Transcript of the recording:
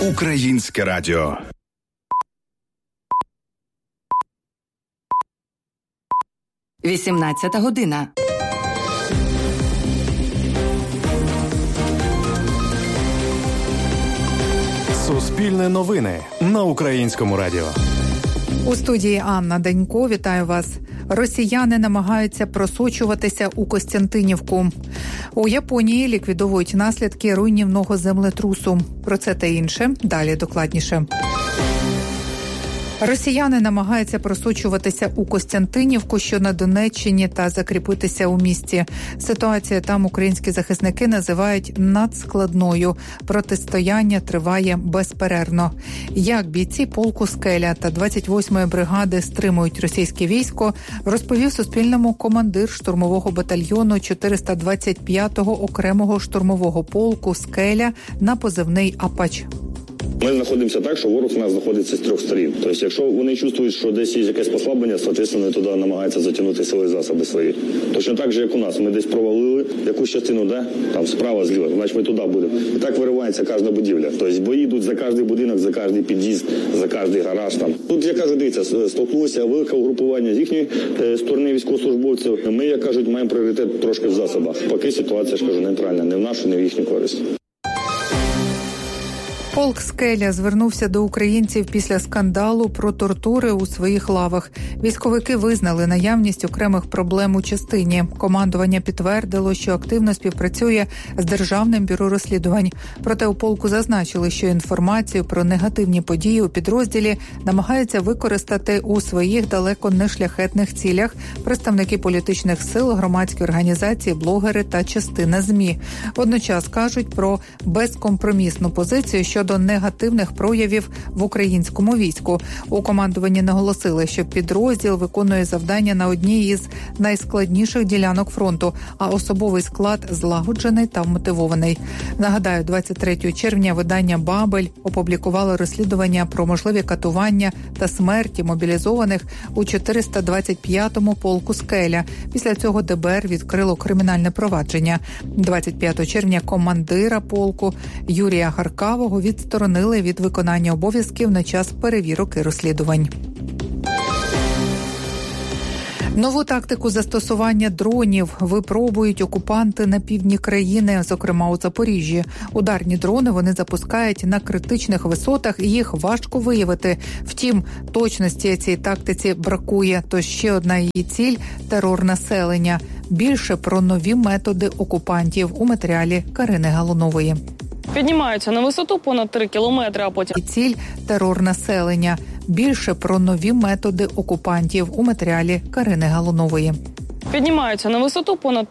Українське радіо. Вісімнадцята година. Суспільне новини на Українському радіо. У студії Анна Данько. Вітаю вас. Росіяни намагаються просочуватися у Костянтинівку. У Японії ліквідовують наслідки руйнівного землетрусу. Про це та інше далі докладніше. Росіяни намагаються просочуватися у Костянтинівку, що на Донеччині, та закріпитися у місті. Ситуація там українські захисники називають надскладною. Протистояння триває безперервно. Як бійці полку «Скеля» та 28-ї бригади стримують російське військо, розповів Суспільному командир штурмового батальйону 425-го окремого штурмового полку «Скеля» на позивний «Апач». Ми знаходимося так, що ворог у нас знаходиться з трьох сторін. Тобто, якщо вони чувствують, що десь є якесь послаблення, соответственно, туди намагаються затягнути сили засоби свої. Точно так же, як у нас. Ми десь провалили якусь частину, там справа, зліва, значить ми туди будемо. І так виривається кожна будівля. Тобто бої йдуть за кожний будинок, за кожний під'їзд, за кожний гараж. Там. Тут, я кажу, дивіться, столкнулося велике угрупування з їхньої сторони військовослужбовців. Ми, як кажуть, маємо пріоритет трошки в засобах. Поки ситуація, кажу, нейтральна. Не в нашу, не в їхню користь. Полк «Скеля» звернувся до українців після скандалу про тортури у своїх лавах. Військовики визнали наявність окремих проблем у частині. Командування підтвердило, що активно співпрацює з Державним бюро розслідувань. Проте у полку зазначили, що інформацію про негативні події у підрозділі намагаються використати у своїх далеко не шляхетних цілях представники політичних сил, громадські організації, блогери та частина ЗМІ. Водночас кажуть про безкомпромісну позицію щодо негативних проявів в українському війську. У командуванні наголосили, що підрозділ виконує завдання на одній із найскладніших ділянок фронту, а особовий склад злагоджений та вмотивований. Нагадаю, 23 червня видання «Бабель» опублікувало розслідування про можливі катування та смерті мобілізованих у 425-му полку «Скеля». Після цього ДБР відкрило кримінальне провадження. 25 червня командира полку Юрія Гаркавого відсторонили від виконання обов'язків на час перевірок і розслідувань. Нову тактику застосування дронів випробують окупанти на півдні країни, зокрема у Запоріжжі. Ударні дрони вони запускають на критичних висотах, і їх важко виявити. Втім, точності цій тактиці бракує, тож ще одна її ціль – терор населення. Більше про нові методи окупантів у матеріалі Карини Галунової. Піднімаються на висоту понад 3 кілометри, а потім... Ціль – терор населення. Більше про нові методи окупантів у матеріалі Карини Галунової. Піднімаються на висоту понад